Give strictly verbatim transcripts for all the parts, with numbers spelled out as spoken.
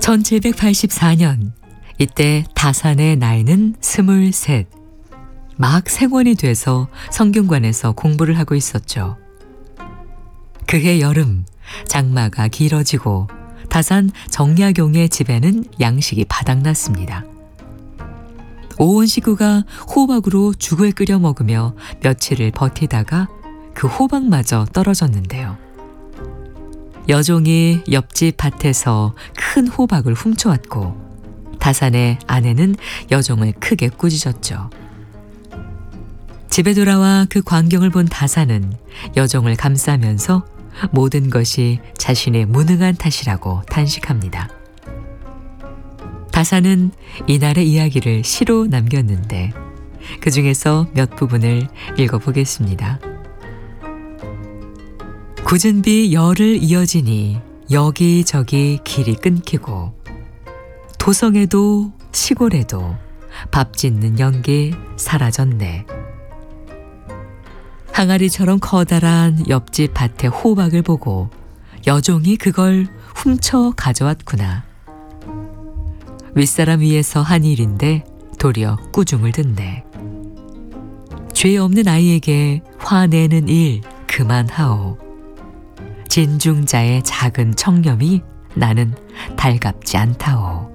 천칠백팔십사 년 이때 다산의 나이는 스물셋. 막 생원이 돼서 성균관에서 공부를 하고 있었죠. 그해 여름 장마가 길어지고 다산 정약용의 집에는 양식이 바닥났습니다. 온 식구가 호박으로 죽을 끓여 먹으며 며칠을 버티다가 그 호박마저 떨어졌는데요. 여종이 옆집 밭에서 큰 호박을 훔쳐왔고 다산의 아내는 여종을 크게 꾸짖었죠. 집에 돌아와 그 광경을 본 다산은 여종을 감싸면서 모든 것이 자신의 무능한 탓이라고 탄식합니다. 다산은 이날의 이야기를 시로 남겼는데 그 중에서 몇 부분을 읽어보겠습니다. 굳은 비 열흘 이어지니 여기저기 길이 끊기고 도성에도 시골에도 밥 짓는 연기 사라졌네. 항아리처럼 커다란 옆집 밭의 호박을 보고 여종이 그걸 훔쳐 가져왔구나. 윗사람 위에서 한 일인데 도리어 꾸중을 듣네. 죄 없는 아이에게 화내는 일 그만하오. 진중자의 작은 청렴이 나는 달갑지 않다오.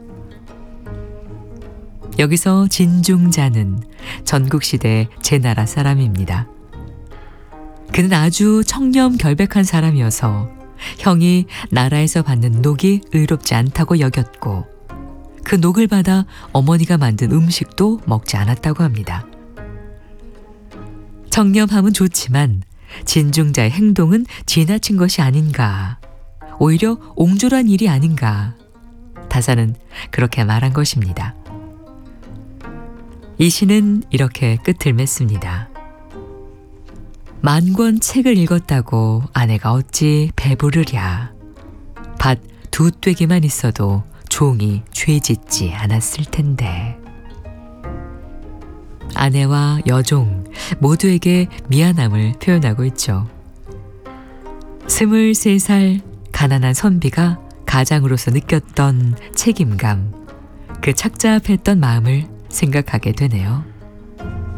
여기서 진중자는 전국시대 제나라 사람입니다. 그는 아주 청렴 결백한 사람이어서 형이 나라에서 받는 녹이 의롭지 않다고 여겼고 그 녹을 받아 어머니가 만든 음식도 먹지 않았다고 합니다. 청렴함은 좋지만 진중자의 행동은 지나친 것이 아닌가, 오히려 옹졸한 일이 아닌가, 다산은 그렇게 말한 것입니다. 이 시는 이렇게 끝을 맺습니다. 만 권 책을 읽었다고 아내가 어찌 배부르랴. 밭 두 떼기만 있어도 종이 죄짓지 않았을 텐데. 아내와 여종 모두에게 미안함을 표현하고 있죠. 스물세 살 가난한 선비가 가장으로서 느꼈던 책임감, 그 착잡했던 마음을 생각하게 되네요.